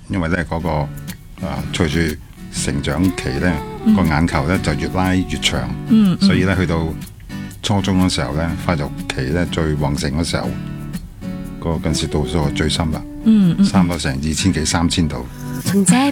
因為咧嗰個隨住成長期咧個眼球咧就越拉越長，所以咧去到初中嗰時候咧發育期咧最旺盛嗰時候，個近視度數係最深啦，差唔多成2000幾3000度。